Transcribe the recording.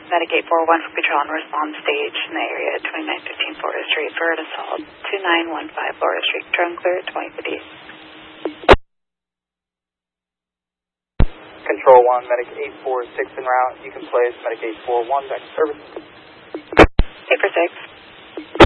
Medic 841 for patrol and response stage in the area at 2915 Florida Street for an assault. 2915 Florida Street. Drone clear at 2050. Control 1, Medic 846 en route. You can place Medic 841 back to service. 846.